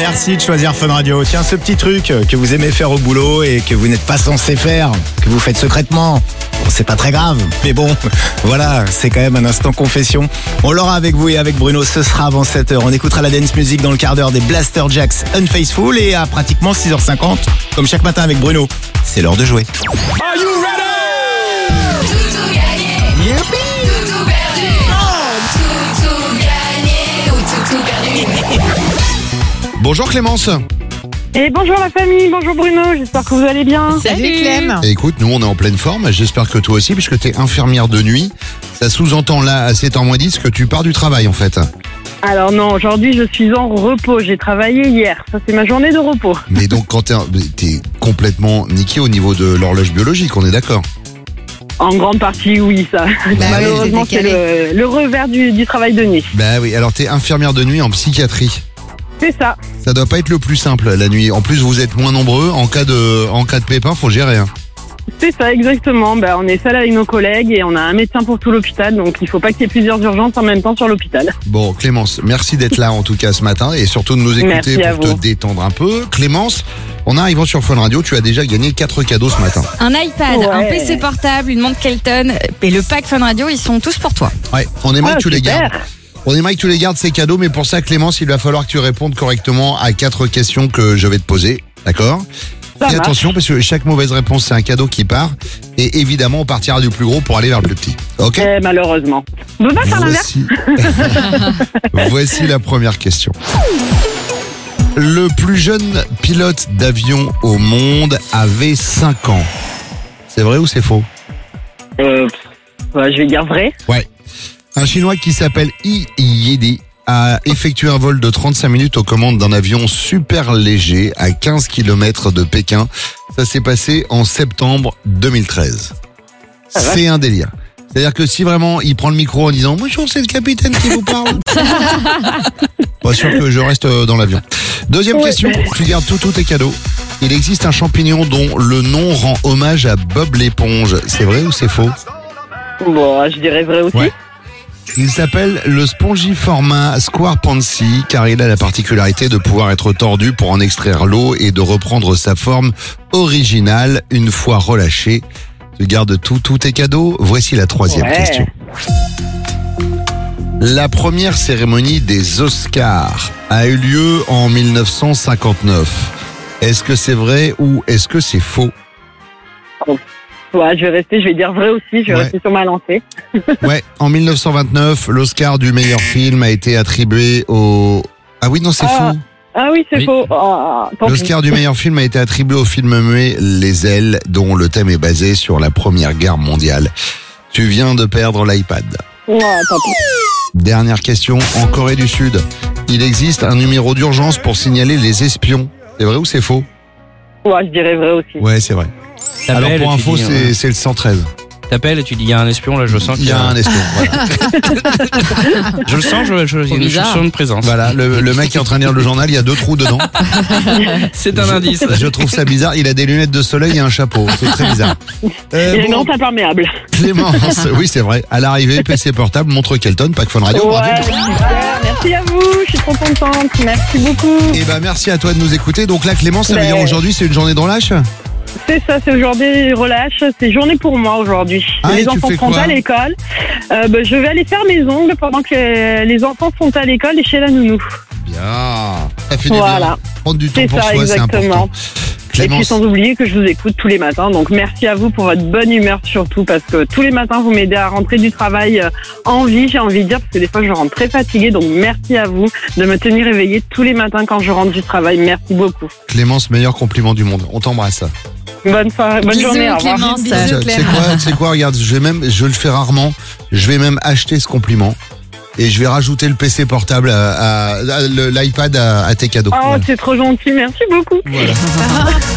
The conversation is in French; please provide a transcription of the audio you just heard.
Merci de choisir Fun Radio. Tiens, ce petit truc que vous aimez faire au boulot et que vous n'êtes pas censé faire, que vous faites secrètement. Bon, c'est pas très grave, mais bon, voilà, c'est quand même un instant confession. On l'aura avec vous et avec Bruno, ce sera avant 7h. On écoutera la dance music dans le quart d'heure des Blaster Jacks Unfaithful et à pratiquement 6h50, comme chaque matin avec Bruno, c'est l'heure de jouer. Are you ready? Tout gagné, tout perdu. Tout gagné ou tout perdu. Bonjour Clémence. Et bonjour la famille, bonjour Bruno, j'espère que vous allez bien. Salut Clem. Et écoute, nous on est en pleine forme, j'espère que toi aussi, puisque t'es infirmière de nuit. Ça sous-entend là, à 7h moins 10, que tu pars du travail en fait. Alors non, aujourd'hui je suis en repos, j'ai travaillé hier, ça c'est ma journée de repos. Mais donc quand t'es complètement niqué au niveau de l'horloge biologique, on est d'accord? En grande partie oui, ça. Malheureusement c'est c'est le revers du travail de nuit. Bah oui, alors t'es infirmière de nuit en psychiatrie. C'est ça. Ça doit pas être le plus simple la nuit. En plus vous êtes moins nombreux, en cas de pépin, faut gérer. Hein. C'est ça exactement, on est seul avec nos collègues et on a un médecin pour tout l'hôpital, donc il faut pas qu'il y ait plusieurs urgences en même temps sur l'hôpital. Bon Clémence, merci d'être là en tout cas ce matin et surtout de nous écouter Merci à pour te vous. détendre un peu. Clémence, en arrivant sur Fun Radio, tu as déjà gagné 4 cadeaux ce matin. Un iPad, un Ouais. PC portable, une montre Kelton et le pack Fun Radio, ils sont tous pour toi. Ouais, on aimerait que tu les super. gardes. On aimerait que tu les gardes ces cadeaux, mais pour ça Clémence, il va falloir que tu répondes correctement à 4 questions que je vais te poser, d'accord? Ça Fais marche. attention parce que chaque mauvaise réponse c'est un cadeau qui part et évidemment on partira du plus gros pour aller vers le plus petit. Ok? Malheureusement. On peut pas faire l'inverse. Voici la première question. Le plus jeune pilote d'avion au monde avait 5 ans. C'est vrai ou c'est faux? Je vais dire vrai. Ouais. Un Chinois qui s'appelle Yi Yedi a effectué un vol de 35 minutes aux commandes d'un avion super léger à 15 km de Pékin. Ça s'est passé en septembre 2013. C'est un délire. C'est-à-dire que si vraiment il prend le micro en disant « Bonjour, c'est le capitaine qui vous parle », pas sûr que je reste dans l'avion. Deuxième question, tu gardes tous tes cadeaux. Il existe un champignon dont le nom rend hommage à Bob l'éponge. C'est vrai ou c'est faux? Bon, je dirais vrai aussi. Ouais. Il s'appelle le Spongiforma squarpancy car il a la particularité de pouvoir être tordu pour en extraire l'eau et de reprendre sa forme originale une fois relâché. Tu gardes tous tes cadeaux. Voici la troisième question. La première cérémonie des Oscars a eu lieu en 1959. Est-ce que c'est vrai ou est-ce que c'est faux? Ouais, je vais dire vrai aussi, je vais Ouais. rester sur ma lancée. Ouais, en 1929, l'Oscar du meilleur film a été attribué au... Ah oui, non, c'est Ah. faux. Ah oui, c'est Oui. faux. Tant pis. L'Oscar du meilleur film a été attribué au film muet Les Ailes, dont le thème est basé sur la Première Guerre mondiale. Tu viens de perdre l'iPad. Ouais, tant pis. Dernière question, en Corée du Sud, il existe un numéro d'urgence pour signaler les espions. C'est vrai ou c'est faux? Ouais, je dirais vrai aussi. Ouais, c'est vrai. Alors T'appelles, pour tu info, dis, c'est le 113. T'appelles et tu dis il y a un espion là, je sens Il y a un espion. Voilà. Je le sens, il y a une bizarre. soupçon de présence. Voilà, le mec qui est en train de lire le journal, il y a 2 trous dedans. C'est un indice. Je trouve ça bizarre. Il a des lunettes de soleil et un chapeau. C'est très bizarre. Il a une Bon, honte imperméable. Clémence, oui c'est vrai. À l'arrivée, PC portable, montre Kelton, pack Fun Radio. Bravo. Ouais, super. Merci à vous, je suis trop contente. Merci beaucoup. Et ben merci à toi de nous écouter. Donc là, Clémence, ça veut Ben- dire aujourd'hui, c'est une journée de relâche? C'est ça, c'est aujourd'hui relâche, c'est journée pour moi aujourd'hui. Ah, et Les tu enfants fais sont quoi à l'école. Je vais aller faire mes ongles pendant que les enfants sont à l'école et chez la nounou. Bien. Ça fait du bien. Voilà. Prendre du temps C'est pour ça, soi, c'est exactement. important. Et puis Clémence, sans oublier que je vous écoute tous les matins. Donc merci à vous pour votre bonne humeur surtout parce que tous les matins vous m'aidez à rentrer du travail en vie, j'ai envie de dire, parce que des fois je rentre très fatiguée. Donc merci à vous de me tenir éveillée tous les matins quand je rentre du travail. Merci beaucoup. Clémence, meilleur compliment du monde. On t'embrasse. Bonne soirée, bonne Bisous, journée. Au revoir. Clémence. Tu Bisous, sais Clem. quoi, regarde, je le fais rarement. Je vais même acheter ce compliment. Et je vais rajouter le PC portable l'iPad à tes cadeaux. Oh, c'est trop gentil. Merci beaucoup. Voilà.